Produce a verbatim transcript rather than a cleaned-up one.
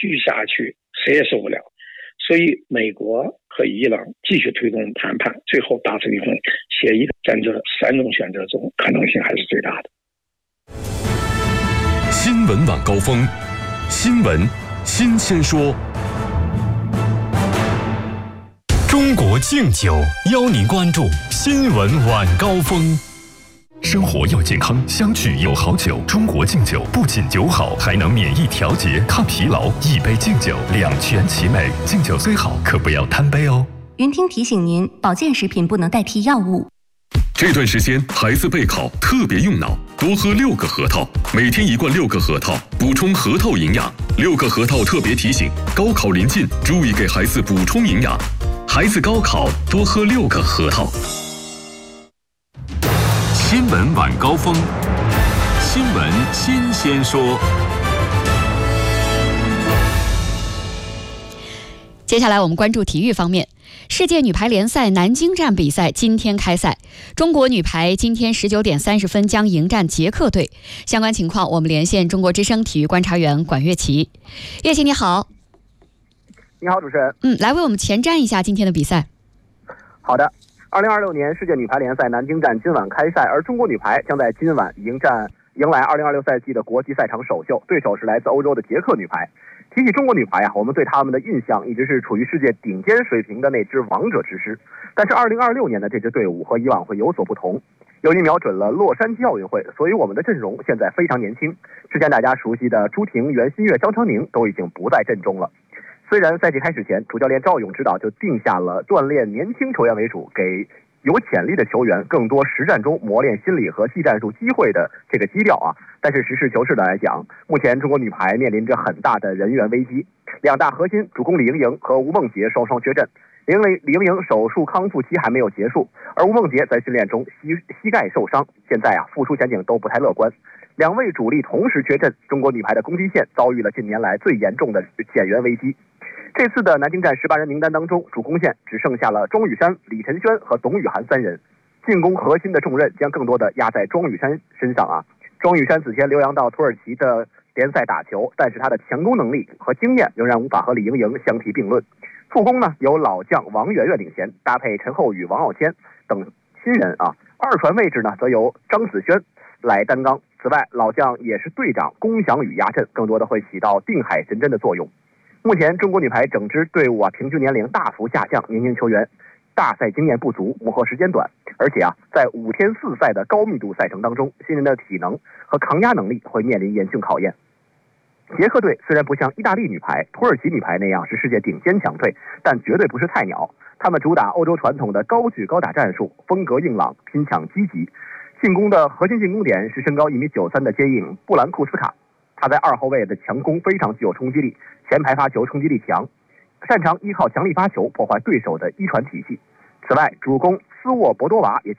续下去谁也受不了。所以美国和伊朗继续推动谈判，最后达成一份协议，在这三种选择中可能性还是最大的。 新闻晚高峰，新闻新鲜说。中国敬酒邀您关注新闻晚高峰。生活要健康，相聚有好酒。中国敬酒不仅酒好，还能免疫调节、抗疲劳。一杯敬酒，两全其美。敬酒虽好，可不要贪杯哦。 云听提醒您，保健食品不能代替药物。 这段时间孩子备考特别用脑，多喝六个核桃，每天一罐六个核桃，补充核桃营养。六个核桃特别提醒：高考临近，注意给孩子补充营养。孩子高考多喝六个核桃。新闻晚高峰，新闻新鲜说。 接下来我们关注体育方面，世界女排联赛南京站比赛今天开赛，中国女排今天十九点三十分将迎战捷克队。相关情况，我们连线中国之声体育观察员管乐琪。乐琪你好。 你好，主持人。 嗯，来为我们前瞻一下今天的比赛。 好的。二零二六年世界女排联赛南京站今晚开赛，而中国女排将在今晚迎战迎来二零二六赛季的国际赛场首秀，对手是来自欧洲的捷克女排。提起中国女排啊，我们对他们的印象一直是处于世界顶尖水平的那支王者之师。但是二零二六年的这支队伍和以往会有所不同，由于瞄准了洛杉矶奥运会，所以我们的阵容现在非常年轻。之前大家熟悉的朱婷、袁心玥、张常宁都已经不在阵中了。虽然赛季开始前，主教练赵勇指导就定下了锻炼年轻球员为主，给有潜力的球员更多实战中磨练心理和技战术机会的这个基调啊，但是实事求是的来讲，目前中国女排面临着很大的人员危机，两大核心主攻李盈莹和吴梦洁双双缺阵。李盈李盈莹手术康复期还没有结束，而吴梦洁在训练中膝膝盖受伤，现在啊复出前景都不太乐观。两位主力同时缺阵，中国女排的攻击线遭遇了近年来最严重的减员危机。这次的南京站十八人名单当中，主攻线只剩下了庄雨珊、李晨轩和董雨涵三人，进攻核心的重任将更多的压在庄雨珊身上啊。庄雨珊此前留洋到土耳其的联赛打球，但是他的强攻能力和经验仍然无法和李盈莹相提并论。副攻呢，由老将王媛媛领衔，搭配陈厚宇、王傲谦等新人啊。二传位置呢，则由张子萱来担纲。此外，老将也是队长龚翔宇压阵，更多的会起到定海神针的作用。目前中国女排整支队伍啊，平均年龄大幅下降，年轻球员大赛经验不足，磨合时间短，而且啊，在五天四赛的高密度赛程当中，新人的体能和抗压能力会面临严峻考验。捷克队虽然不像意大利女排、土耳其女排那样是世界顶尖强队，但绝对不是菜鸟。他们主打欧洲传统的高举高打战术，风格硬朗，拼抢积极。进攻的核心进攻点是身高一米九三的接应布兰库斯卡。他在二后卫的强攻非常具有冲击力，前排发球冲击力强，擅长依靠强力发球破坏对手的一传体系。此外，主攻斯沃博多娃也